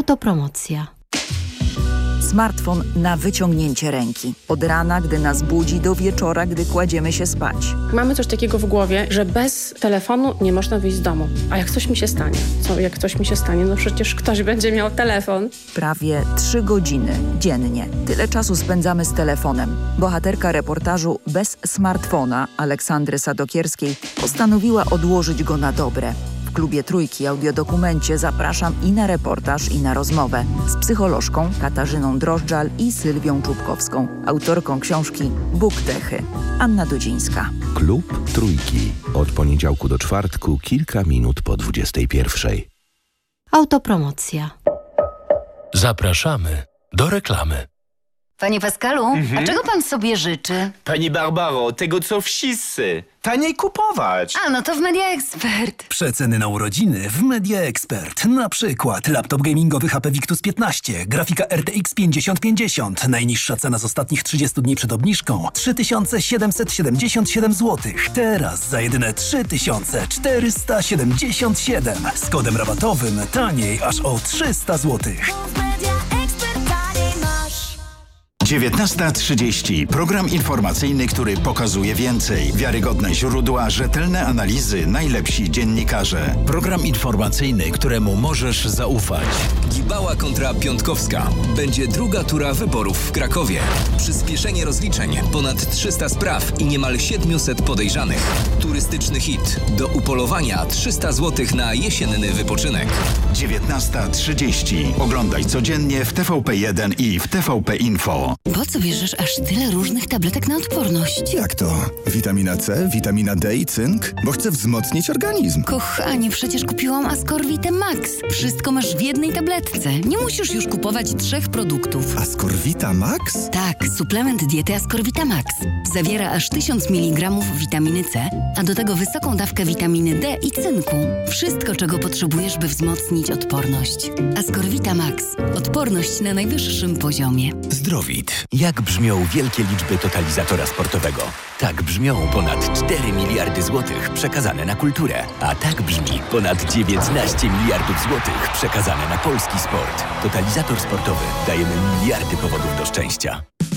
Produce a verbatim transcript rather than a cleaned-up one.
Autopromocja. Smartfon na wyciągnięcie ręki. Od rana, gdy nas budzi, do wieczora, gdy kładziemy się spać. Mamy coś takiego w głowie, że bez telefonu nie można wyjść z domu. A jak coś mi się stanie? Co, jak coś mi się stanie? No przecież ktoś będzie miał telefon. Prawie trzy godziny dziennie. Tyle czasu spędzamy z telefonem. Bohaterka reportażu Bez smartfona Aleksandry Sadokierskiej postanowiła odłożyć go na dobre. W klubie Trójki Audiodokumencie zapraszam i na reportaż, i na rozmowę z psycholożką Katarzyną Drożdżal i Sylwią Czubkowską, autorką książki Buktechy, Anna Dudzińska. Klub Trójki. Od poniedziałku do czwartku, kilka minut po dwudziestej pierwszej. Autopromocja. Zapraszamy do reklamy. Panie Pascalu, mhm. a czego pan sobie życzy? Pani Barbaro, tego co wszyscy. Taniej kupować. A, no to w Media Expert. Przeceny na urodziny w Media Expert. Na przykład laptop gamingowy H P Victus piętnaście, grafika R T X pięćdziesiąt pięćdziesiąt. Najniższa cena z ostatnich trzydziestu dni przed obniżką trzy tysiące siedemset siedemdziesiąt siedem złotych. Teraz za jedyne trzy tysiące czterysta siedemdziesiąt siedem. Z kodem rabatowym taniej aż o trzysta złotych. dziewiętnasta trzydzieści. Program informacyjny, który pokazuje więcej. Wiarygodne źródła, rzetelne analizy, najlepsi dziennikarze. Program informacyjny, któremu możesz zaufać. Gibała kontra Piątkowska. Będzie druga tura wyborów w Krakowie. Przyspieszenie rozliczeń, ponad trzysta spraw i niemal siedmiuset podejrzanych. Turystyczny hit. Do upolowania trzysta złotych na jesienny wypoczynek. dziewiętnasta trzydzieści. Oglądaj codziennie w T V P jeden i w T V P Info. Po co bierzesz aż tyle różnych tabletek na odporność? Jak to? Witamina C, witamina D i cynk? Bo chcę wzmocnić organizm. Kochanie, przecież kupiłam Ascorvite Max. Wszystko masz w jednej tabletce. Nie musisz już kupować trzech produktów. Ascorvita Max? Tak, suplement diety Ascorvita Max. Zawiera aż tysiąc miligramów witaminy C, a do tego wysoką dawkę witaminy D i cynku. Wszystko, czego potrzebujesz, by wzmocnić odporność. Ascorvita Max. Odporność na najwyższym poziomie. Zdrowit. Jak brzmią wielkie liczby totalizatora sportowego? Tak brzmią ponad cztery miliardy złotych przekazane na kulturę. A tak brzmi ponad dziewiętnaście miliardów złotych przekazane na polski sport. Totalizator sportowy. Dajemy miliardy powodów do szczęścia.